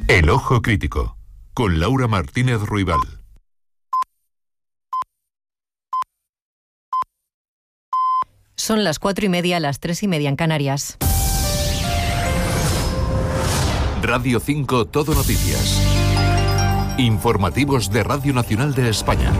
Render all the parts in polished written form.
El Ojo Crítico, con Laura Martínez Ruibal. Son las 4:30, las 3:30 en Canarias. Radio 5 Todo Noticias. Informativos de Radio Nacional de España.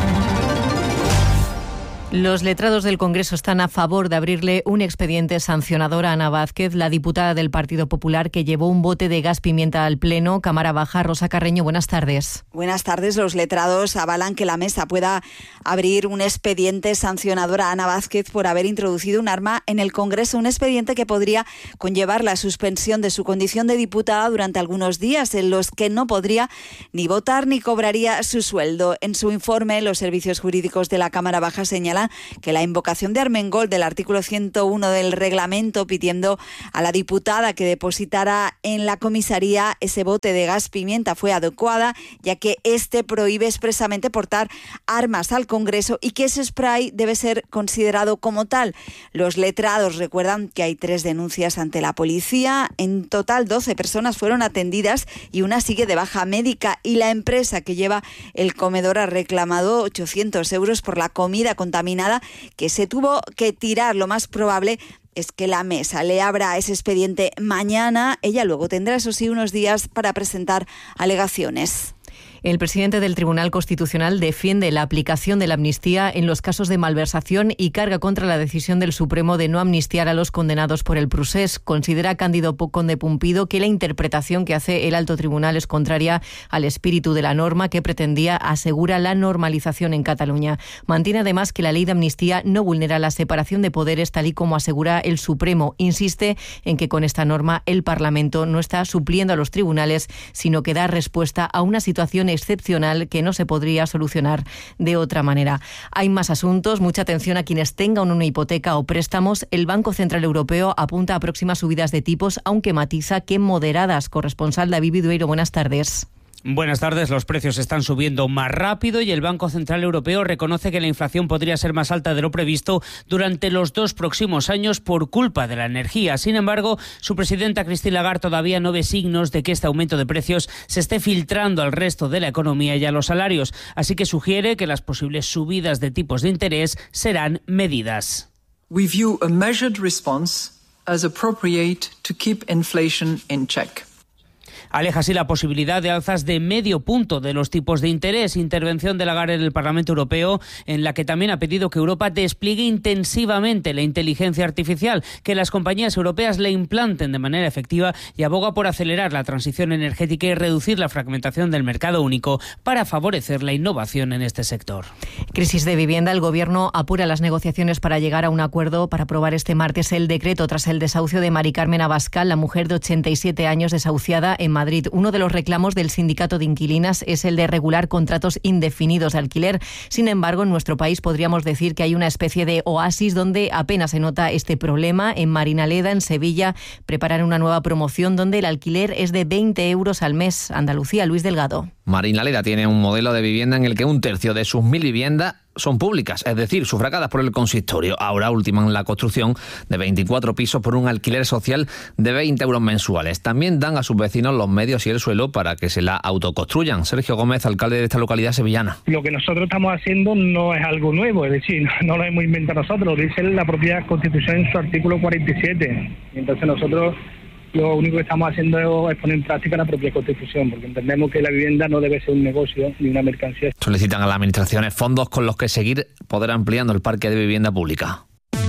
Los letrados del Congreso están a favor de abrirle un expediente sancionador a Ana Vázquez, la diputada del Partido Popular que llevó un bote de gas pimienta al Pleno. Cámara Baja, Rosa Carreño, buenas tardes. Buenas tardes. Los letrados avalan que la mesa pueda abrir un expediente sancionador a Ana Vázquez por haber introducido un arma en el Congreso, un expediente que podría conllevar la suspensión de su condición de diputada durante algunos días, en los que no podría ni votar ni cobraría su sueldo. En su informe, los servicios jurídicos de la Cámara Baja señalan que la invocación de Armengol del artículo 101 del reglamento pidiendo a la diputada que depositara en la comisaría ese bote de gas pimienta fue adecuada, ya que este prohíbe expresamente portar armas al Congreso y que ese spray debe ser considerado como tal. Los letrados recuerdan que hay 3 denuncias ante la policía. En total 12 personas fueron atendidas y una sigue de baja médica, y la empresa que lleva el comedor ha reclamado 800 euros por la comida contaminada que se tuvo que tirar. Lo más probable es que la mesa le abra ese expediente mañana. Ella luego tendrá, eso sí, unos días para presentar alegaciones. El presidente del Tribunal Constitucional defiende la aplicación de la amnistía en los casos de malversación y carga contra la decisión del Supremo de no amnistiar a los condenados por el procés. Considera Cándido Conde Pumpido que la interpretación que hace el alto tribunal es contraria al espíritu de la norma que pretendía asegurar la normalización en Cataluña. Mantiene además que la ley de amnistía no vulnera la separación de poderes tal y como asegura el Supremo. Insiste en que con esta norma el Parlamento no está supliendo a los tribunales, sino que da respuesta a una situación excepcional que no se podría solucionar de otra manera. Hay más asuntos. Mucha atención a quienes tengan una hipoteca o préstamos. El Banco Central Europeo apunta a próximas subidas de tipos, aunque matiza que moderadas. Corresponsal David Vidueiro, buenas tardes. Buenas tardes. Los precios están subiendo más rápido y el Banco Central Europeo reconoce que la inflación podría ser más alta de lo previsto durante los 2 próximos años por culpa de la energía. Sin embargo, su presidenta Christine Lagarde todavía no ve signos de que este aumento de precios se esté filtrando al resto de la economía y a los salarios. Así que sugiere que las posibles subidas de tipos de interés serán medidas. We view a measured response as appropriate to keep inflation in check. Aleja así la posibilidad de alzas de medio punto de los tipos de interés. Intervención de Lagarde en el Parlamento Europeo, en la que también ha pedido que Europa despliegue intensivamente la inteligencia artificial, que las compañías europeas la implanten de manera efectiva, y aboga por acelerar la transición energética y reducir la fragmentación del mercado único para favorecer la innovación en este sector. Crisis de vivienda. El Gobierno apura las negociaciones para llegar a un acuerdo para aprobar este martes el decreto tras el desahucio de Mari Carmen Abascal, la mujer de 87 años desahuciada en Madrid. Uno de los reclamos del sindicato de inquilinas es el de regular contratos indefinidos de alquiler. Sin embargo, en nuestro país podríamos decir que hay una especie de oasis donde apenas se nota este problema. En Marinaleda, en Sevilla, preparan una nueva promoción donde el alquiler es de 20 euros al mes. Andalucía, Luis Delgado. Marinaleda tiene un modelo de vivienda en el que 1/3 de sus 1.000 viviendas son públicas, es decir, sufragadas por el consistorio. Ahora ultiman la construcción de 24 pisos por un alquiler social de 20 euros mensuales. También dan a sus vecinos los medios y el suelo para que se la autoconstruyan. Sergio Gómez, alcalde de esta localidad sevillana. Lo que nosotros estamos haciendo no es algo nuevo, es decir, no lo hemos inventado nosotros, lo dice la propia Constitución en su artículo 47. Entonces nosotros lo único que estamos haciendo es poner en práctica la propia Constitución, porque entendemos que la vivienda no debe ser un negocio ni una mercancía. Solicitan a las administraciones fondos con los que seguir poder ampliando el parque de vivienda pública.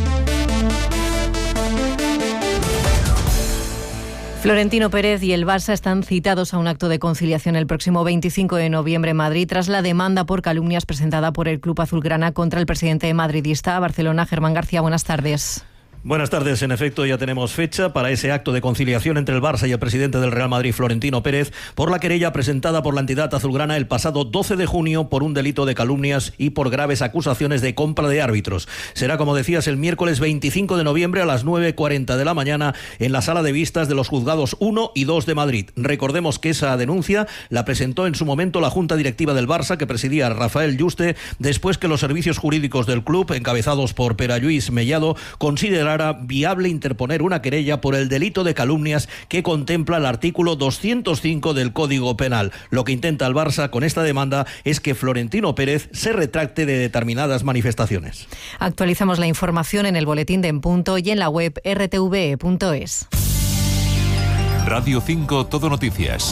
Florentino Pérez y el Barça están citados a un acto de conciliación el próximo 25 de noviembre en Madrid tras la demanda por calumnias presentada por el club azulgrana contra el presidente madridista. Barcelona, Germán García, buenas tardes. Buenas tardes. En efecto, ya tenemos fecha para ese acto de conciliación entre el Barça y el presidente del Real Madrid, Florentino Pérez, por la querella presentada por la entidad azulgrana el pasado 12 de junio por un delito de calumnias y por graves acusaciones de compra de árbitros. Será, como decías, el miércoles 25 de noviembre a las 9:40 de la mañana en la sala de vistas de los juzgados 1 y 2 de Madrid. Recordemos que esa denuncia la presentó en su momento la Junta Directiva del Barça, que presidía Rafael Yuste, después que los servicios jurídicos del club, encabezados por Pere Lluís Mellado, consideraron considerara viable interponer una querella por el delito de calumnias que contempla el artículo 205 del Código Penal. Lo que intenta el Barça con esta demanda es que Florentino Pérez se retracte de determinadas manifestaciones. Actualizamos la información en el boletín de En Punto y en la web rtve.es. Radio 5 Todo Noticias.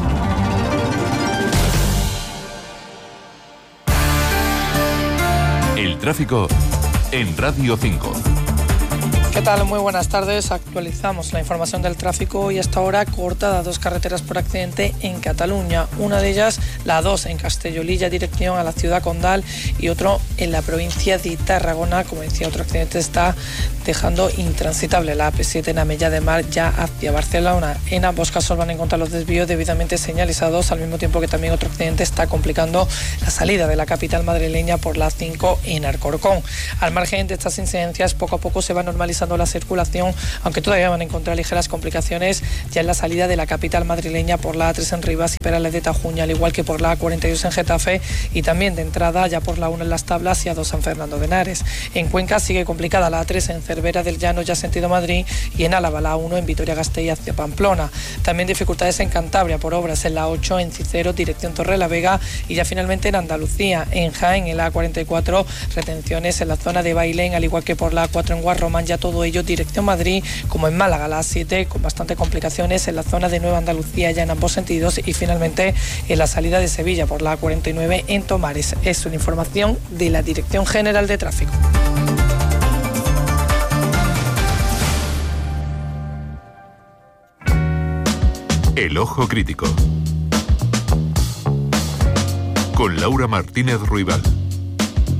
El tráfico en Radio 5. ¿Qué tal? Muy buenas tardes. Actualizamos la información del tráfico y hasta ahora cortadas 2 carreteras por accidente en Cataluña. Una de ellas, la 2 en Castellolilla, dirección a la ciudad condal, y otro en la provincia de Tarragona. Como decía, otro accidente está dejando intransitable la AP7 en Amella de Mar ya hacia Barcelona. En ambos casos van a encontrar los desvíos debidamente señalizados, al mismo tiempo que también otro accidente está complicando la salida de la capital madrileña por la 5 en Alcorcón. Al margen de estas incidencias, poco a poco se va normalizando la circulación, aunque todavía van a encontrar ligeras complicaciones ya en la salida de la capital madrileña por la A3 en Rivas y Perales de Tajuña, al igual que por la A42 en Getafe, y también de entrada ya por la 1 en Las Tablas y A2 San Fernando de Henares. En Cuenca sigue complicada la A3 en Cervera del Llano ya sentido Madrid, y en Álava la A1 en Vitoria-Gasteiz hacia Pamplona. También dificultades en Cantabria por obras en la 8 en Cicero dirección Torrelavega, y ya finalmente en Andalucía, en Jaén, en la A44, retenciones en la zona de Bailén, al igual que por la A4 en Guarromán, ya todo ello dirección Madrid, como en Málaga la A7, con bastante complicaciones en la zona de Nueva Andalucía ya en ambos sentidos, y finalmente en la salida de Sevilla por la A49 en Tomares. Es una información de la Dirección General de Tráfico. El Ojo Crítico. Con Laura Martínez Ruibal.